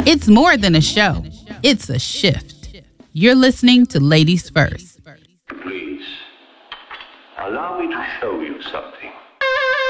It's more than a show, it's a shift. You're listening to Ladies First. Please, allow me to show you something.